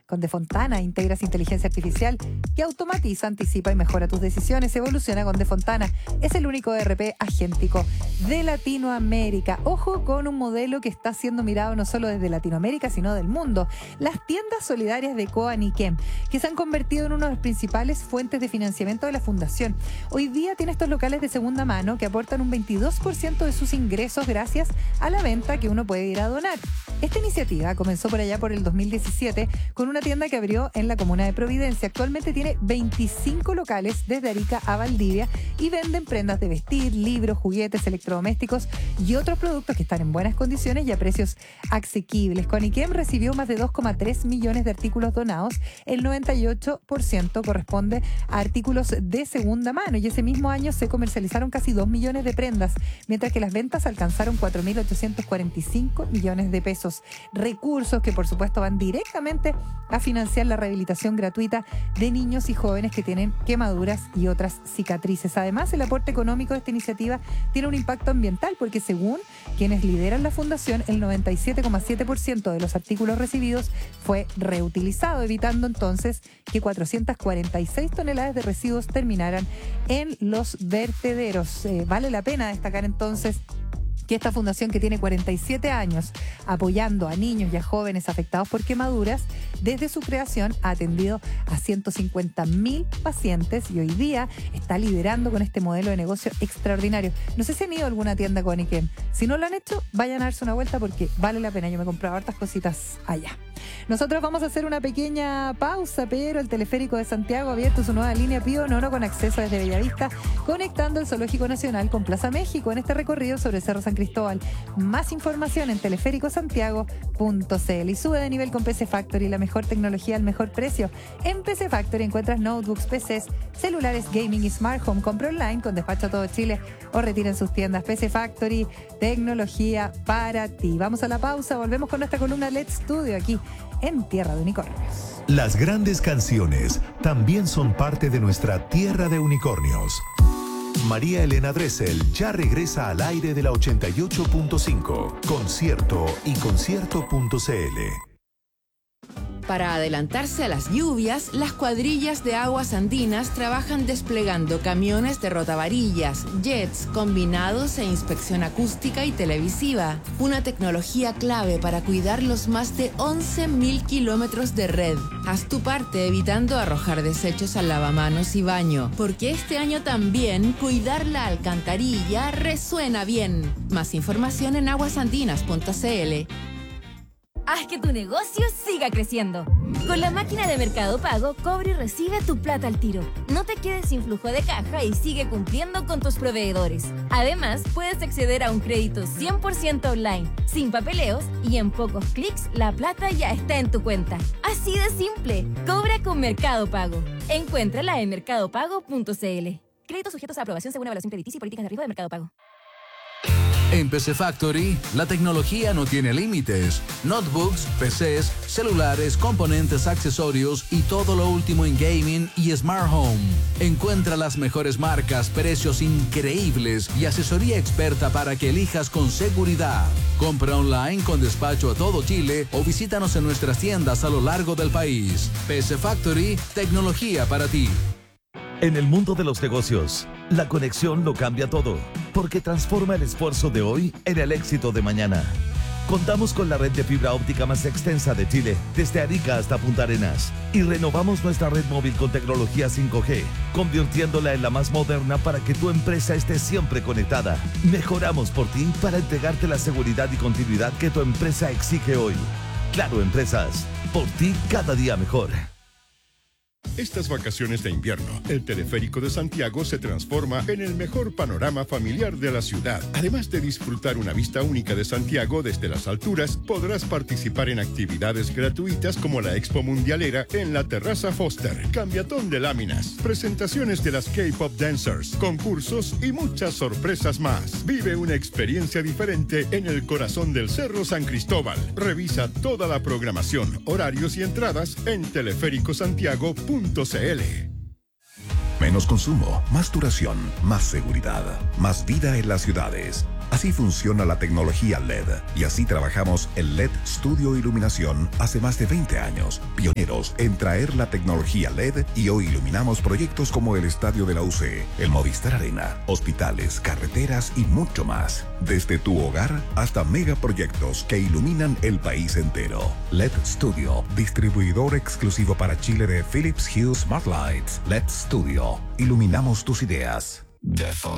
Con Defontana integras inteligencia artificial que automatiza, anticipa y mejora tus decisiones. Evoluciona con Defontana. Es el único ERP agéntico de Latinoamérica. Ojo con un modelo que está siendo mirado no solo desde Latinoamérica, sino del mundo. Las tiendas solidarias de Coan y Kem, que se han convertido en una de las principales fuentes de financiamiento de la fundación. Hoy día tiene estos locales de segunda mano que aportan un 22% de sus ingresos gracias a la venta que uno puede ir a donar. Esta iniciativa comenzó por allá por el 2017 con una tienda que abrió en la comuna de Providencia. Actualmente tiene 25 locales desde Arica a Valdivia y venden prendas de vestir, libros, juguetes, electrodomésticos y otros productos que están en buenas condiciones y a precios asequibles. Coniquem recibió más de 2,3 millones de artículos donados. El 98% corresponde a artículos de segunda mano y ese mismo año se comercializaron casi 2 millones de prendas, mientras que las ventas alcanzaron 4.845 millones de pesos. Recursos que por supuesto van directamente a financiar la rehabilitación gratuita de niños y jóvenes que tienen quemaduras y otras cicatrices. Además, el aporte económico de esta iniciativa tiene un impacto ambiental porque según quienes lideran la fundación, el 97,7% de los artículos recibidos fue reutilizado, evitando entonces que 446 toneladas de residuos terminaran en los vertederos. Vale la pena destacar entonces que esta fundación, que tiene 47 años apoyando a niños y a jóvenes afectados por quemaduras, desde su creación ha atendido a 150.000 pacientes y hoy día está liderando con este modelo de negocio extraordinario. No sé si han ido a alguna tienda Coniquem. Si no lo han hecho, vayan a darse una vuelta porque vale la pena. Yo me he comprado hartas cositas allá. Nosotros vamos a hacer una pequeña pausa, pero el teleférico de Santiago ha abierto su nueva línea Pío Nono con acceso desde Bellavista, conectando el Zoológico Nacional con Plaza México en este recorrido sobre Cerro San Cristóbal. Más información en teleféricosantiago.cl y sube de nivel con PC Factory, la mejor tecnología al mejor precio. En PC Factory encuentras notebooks, PCs, celulares, gaming y smart home. Compra online con despacho a todo Chile o retira en sus tiendas. PC Factory, tecnología para ti. Vamos a la pausa, volvemos con nuestra columna Let's Studio aquí en Tierra de Unicornios. Las grandes canciones también son parte de nuestra Tierra de Unicornios. María Elena Dressel ya regresa al aire de la 88.5, Concierto y concierto.cl. Para adelantarse a las lluvias, las cuadrillas de aguas andinas trabajan desplegando camiones de rotavarillas, jets, combinados e inspección acústica y televisiva. Una tecnología clave para cuidar los más de 11.000 kilómetros de red. Haz tu parte evitando arrojar desechos al lavamanos y baño, porque este año también cuidar la alcantarilla resuena bien. Más información en aguasandinas.cl. Haz que tu negocio siga creciendo. Con la máquina de Mercado Pago, cobra y recibe tu plata al tiro. No te quedes sin flujo de caja y sigue cumpliendo con tus proveedores. Además, puedes acceder a un crédito 100% online, sin papeleos y en pocos clics la plata ya está en tu cuenta. Así de simple. Cobra con Mercado Pago. Encuéntrala en mercadopago.cl. Créditos sujetos a aprobación según evaluación crediticia y políticas de riesgo de Mercado Pago. En PC Factory, la tecnología no tiene límites. Notebooks, PCs, celulares, componentes, accesorios y todo lo último en gaming y smart home. Encuentra las mejores marcas, precios increíbles y asesoría experta para que elijas con seguridad. Compra online con despacho a todo Chile o visítanos en nuestras tiendas a lo largo del país. PC Factory, tecnología para ti. En el mundo de los negocios, la conexión lo cambia todo, porque transforma el esfuerzo de hoy en el éxito de mañana. Contamos con la red de fibra óptica más extensa de Chile, desde Arica hasta Punta Arenas, y renovamos nuestra red móvil con tecnología 5G, convirtiéndola en la más moderna para que tu empresa esté siempre conectada. Mejoramos por ti para entregarte la seguridad y continuidad que tu empresa exige hoy. Claro Empresas, por ti cada día mejor. Estas vacaciones de invierno, el Teleférico de Santiago se transforma en el mejor panorama familiar de la ciudad. Además de disfrutar una vista única de Santiago desde las alturas, podrás participar en actividades gratuitas como la Expo Mundialera en la Terraza Foster, cambiatón de láminas, presentaciones de las K-Pop Dancers, concursos y muchas sorpresas más. Vive una experiencia diferente en el corazón del Cerro San Cristóbal. Revisa toda la programación, horarios y entradas en teleféricosantiago.cl. Menos consumo, más duración, más seguridad, más vida en las ciudades. Así funciona la tecnología LED y así trabajamos en LED Studio Iluminación hace más de 20 años. Pioneros en traer la tecnología LED y hoy iluminamos proyectos como el Estadio de la UC, el Movistar Arena, hospitales, carreteras y mucho más. Desde tu hogar hasta megaproyectos que iluminan el país entero. LED Studio, distribuidor exclusivo para Chile de Philips Hue Smart Lights. LED Studio, iluminamos tus ideas.